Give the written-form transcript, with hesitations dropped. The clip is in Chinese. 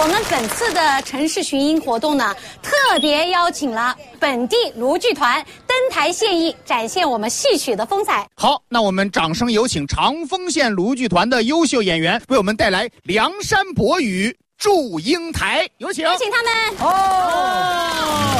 我们本次的城市巡音活动呢，特别邀请了本地卢剧团登台献艺，展现我们戏曲的风采。 好，那我们掌声有请长丰县卢剧团的优秀演员为我们带来《梁山伯与祝英台》，有请， 有请他们。 哦。